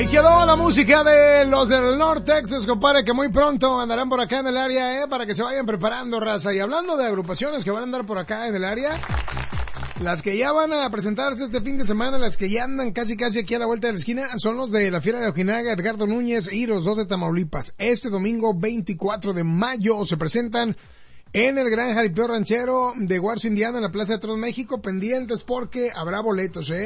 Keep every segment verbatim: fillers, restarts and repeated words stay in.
Ahí quedó la música de los del North Texas, compadre, que muy pronto andarán por acá en el área, eh, para que se vayan preparando, raza. Y hablando de agrupaciones que van a andar por acá en el área, las que ya van a presentarse este fin de semana, las que ya andan casi casi aquí a la vuelta de la esquina, son los de la Fiera de Ojinaga, Edgardo Núñez y los dos de Tamaulipas. Este domingo veinticuatro de mayo se presentan en el Gran Jaripeo Ranchero de Guarzo, Indiana, en la Plaza de Toros, México. Pendientes porque habrá boletos, eh.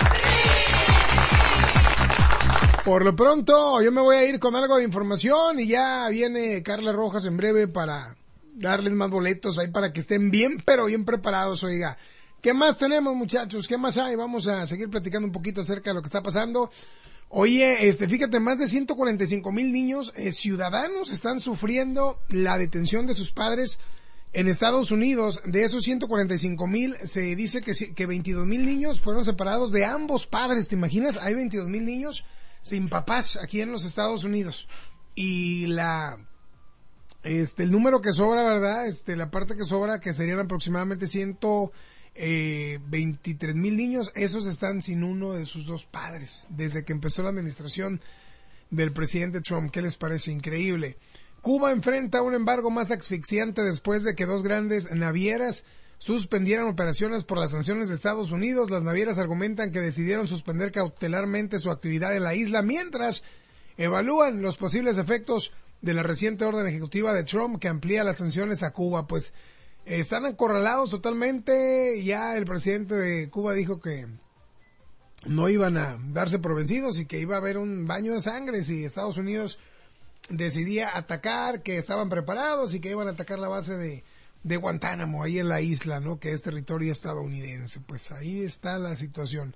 Por lo pronto, yo me voy a ir con algo de información y ya viene Carla Rojas en breve para darles más boletos ahí para que estén bien, pero bien preparados, oiga. ¿Qué más tenemos, muchachos? ¿Qué más hay? Vamos a seguir platicando un poquito acerca de lo que está pasando. Oye, este, fíjate, más de ciento cuarenta y cinco mil niños eh, ciudadanos están sufriendo la detención de sus padres en Estados Unidos. De esos ciento cuarenta y cinco mil, se dice que, que veintidós mil niños fueron separados de ambos padres. ¿Te imaginas? Hay veintidós mil niños sin papás aquí en los Estados Unidos. Y la, este, el número que sobra, ¿verdad? Este, la parte que sobra, que serían aproximadamente ciento veintitrés mil niños, esos están sin uno de sus dos padres, desde que empezó la administración del presidente Trump. ¿Qué les parece? Increíble. Cuba enfrenta un embargo más asfixiante después de que dos grandes navieras suspendieron operaciones por las sanciones de Estados Unidos. Las navieras argumentan que decidieron suspender cautelarmente su actividad en la isla mientras evalúan los posibles efectos de la reciente orden ejecutiva de Trump que amplía las sanciones a Cuba. Pues eh, están acorralados totalmente. Ya el presidente de Cuba dijo que no iban a darse por vencidos y que iba a haber un baño de sangre si Estados Unidos decidía atacar, que estaban preparados y que iban a atacar la base de de Guantánamo, ahí en la isla, ¿no? Que es territorio estadounidense. Pues ahí está la situación.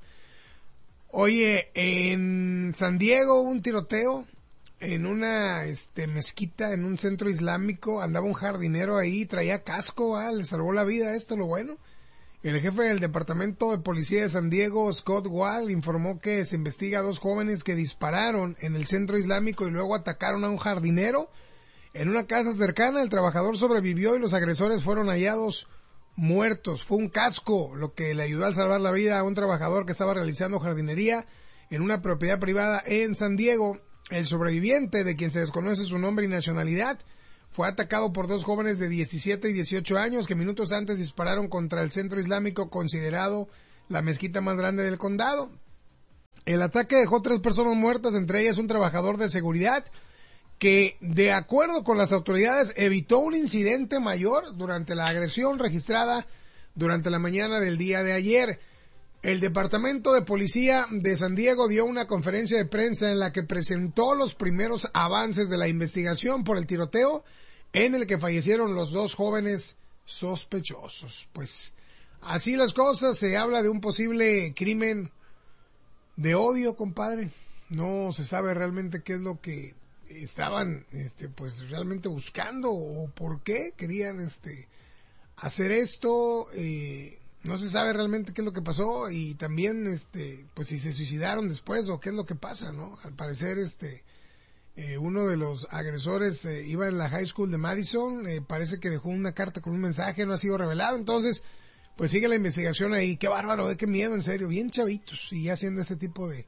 Oye, en San Diego, un tiroteo en una este mezquita, en un centro islámico. Andaba un jardinero ahí, traía casco, ah, le salvó la vida. Esto lo bueno. El jefe del departamento de policía de San Diego, Scott Wall, informó que se investiga a dos jóvenes que dispararon en el centro islámico y luego atacaron a un jardinero en una casa cercana. El trabajador sobrevivió y los agresores fueron hallados muertos. Fue un casco lo que le ayudó a salvar la vida a un trabajador que estaba realizando jardinería en una propiedad privada en San Diego. El sobreviviente, de quien se desconoce su nombre y nacionalidad, fue atacado por dos jóvenes de diecisiete y dieciocho años que minutos antes dispararon contra el centro islámico considerado la mezquita más grande del condado. El ataque dejó tres personas muertas, entre ellas un trabajador de seguridad, que, de acuerdo con las autoridades, evitó un incidente mayor durante la agresión registrada durante la mañana del día de ayer. El Departamento de Policía de San Diego dio una conferencia de prensa en la que presentó los primeros avances de la investigación por el tiroteo en el que fallecieron los dos jóvenes sospechosos. Pues así las cosas, se habla de un posible crimen de odio, compadre. No se sabe realmente qué es lo que estaban este pues realmente buscando o por qué querían este hacer esto. Eh, no se sabe realmente qué es lo que pasó y también este pues si se suicidaron después o qué es lo que pasa, ¿no? Al parecer este eh, uno de los agresores eh, iba en la high school de Madison, eh, parece que dejó una carta con un mensaje, no ha sido revelado. Entonces pues sigue la investigación ahí. Qué bárbaro, eh, qué miedo, en serio, bien chavitos y haciendo este tipo de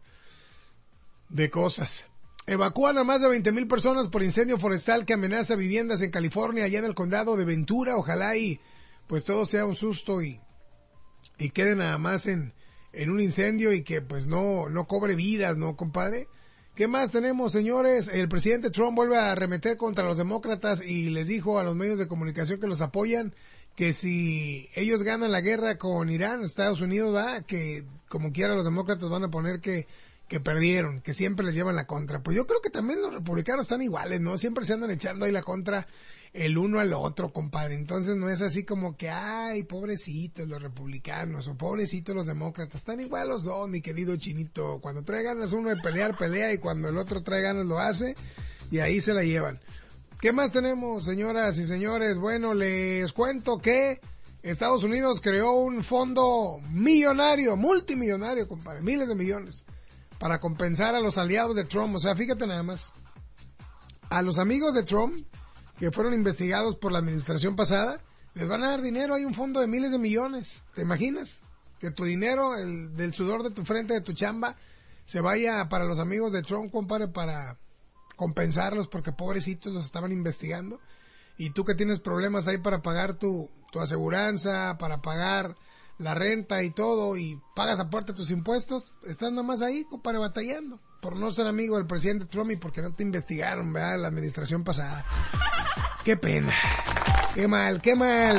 de cosas. Evacúan a más de veinte mil personas por incendio forestal que amenaza viviendas en California, allá en el condado de Ventura. Ojalá y pues todo sea un susto y, y quede nada más en, en un incendio y que pues no, no cobre vidas, ¿no, compadre? ¿Qué más tenemos, señores? El presidente Trump vuelve a arremeter contra los demócratas y les dijo a los medios de comunicación que los apoyan que si ellos ganan la guerra con Irán, Estados Unidos, ¿va? Que como quiera los demócratas van a poner que que perdieron, que siempre les llevan la contra. Pues yo creo que también los republicanos están iguales, ¿no? Siempre se andan echando ahí la contra el uno al otro, compadre. Entonces no es así como que, ay, pobrecitos los republicanos o pobrecitos los demócratas. Están igual los dos, mi querido Chinito. Cuando trae ganas uno de pelear, pelea, y cuando el otro trae ganas lo hace, y ahí se la llevan. ¿Qué más tenemos, señoras y señores? Bueno, les cuento que Estados Unidos creó un fondo millonario, multimillonario, compadre, miles de millones, para compensar a los aliados de Trump. O sea, fíjate nada más, a los amigos de Trump que fueron investigados por la administración pasada, les van a dar dinero. Hay un fondo de miles de millones. ¿Te imaginas? Que tu dinero, el del sudor de tu frente, de tu chamba, se vaya para los amigos de Trump, compadre, para compensarlos porque pobrecitos los estaban investigando. Y tú que tienes problemas ahí para pagar tu, tu aseguranza, para pagar la renta y todo, y pagas aparte tus impuestos, estás nada más ahí, compadre, batallando por no ser amigo del presidente Trump y porque no te investigaron, ¿verdad? La administración pasada. Qué pena. Qué mal, qué mal.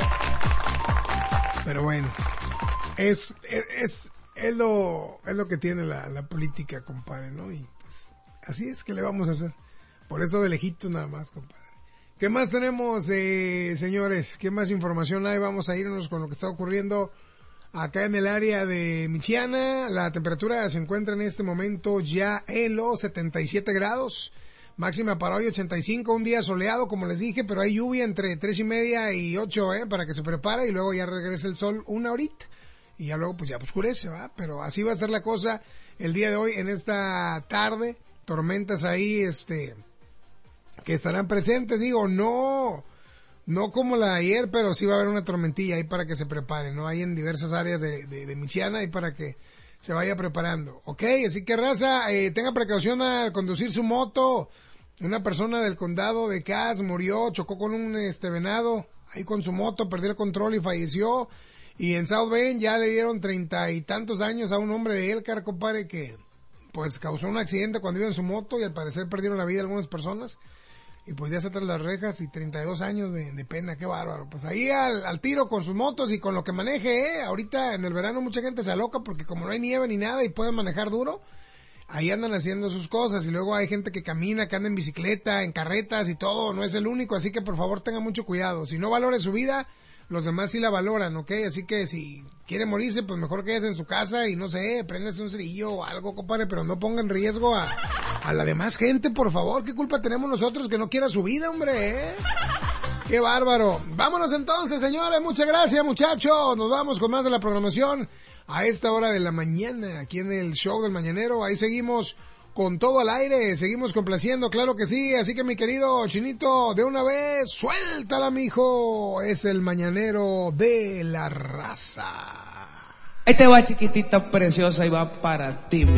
Pero bueno, es, es, es, es lo, es lo que tiene la, la política, compadre, ¿no? Y pues, así es que le vamos a hacer. Por eso de lejitos nada más, compadre. ¿Qué más tenemos, eh, señores? ¿Qué más información hay? Vamos a irnos con lo que está ocurriendo acá en el área de Michiana. La temperatura se encuentra en este momento ya en los setenta y siete grados. Máxima para hoy ochenta y cinco, un día soleado, como les dije, pero hay lluvia entre tres y media y ocho, ¿eh? Para que se prepare y luego ya regrese el sol una horita. Y ya luego pues ya oscurece, ¿va? Pero así va a ser la cosa el día de hoy en esta tarde. Tormentas ahí, este... que estarán presentes, digo, no, no como la de ayer, pero sí va a haber una tormentilla ahí para que se preparen, ¿no? Hay en diversas áreas de, de, de Michiana y para que se vaya preparando, ¿ok? Así que raza, eh, tenga precaución al conducir su moto. Una persona del condado de Cass murió, chocó con un este venado, ahí con su moto, perdió el control y falleció. Y en South Bend ya le dieron treinta y tantos años a un hombre de Elkhart, compadre, que pues causó un accidente cuando iba en su moto y al parecer perdieron la vida algunas personas. Y pues ya está tras las rejas y treinta y dos años de, de pena, qué bárbaro. Pues ahí al, al tiro con sus motos y con lo que maneje, ¿eh? Ahorita en el verano mucha gente se aloca porque como no hay nieve ni nada y pueden manejar duro, ahí andan haciendo sus cosas. Y luego hay gente que camina, que anda en bicicleta, en carretas y todo, no es el único. Así que por favor tengan mucho cuidado. Si no valore su vida, los demás sí la valoran, ¿ok? Así que si quiere morirse, pues mejor quédese en su casa y no sé, préndase un cerillo o algo, compadre, pero no ponga en riesgo a, a la demás gente, por favor. ¿Qué culpa tenemos nosotros que no quiera su vida, hombre, eh? ¡Qué bárbaro! Vámonos entonces, señores. Muchas gracias, muchachos. Nos vamos con más de la programación a esta hora de la mañana, aquí en el show del Mañanero. Ahí seguimos con todo al aire, seguimos complaciendo, claro que sí. Así que mi querido Chinito, de una vez, suéltala, mijo. Es el Mañanero de la Raza. Ahí te va, chiquitita preciosa, y va para ti.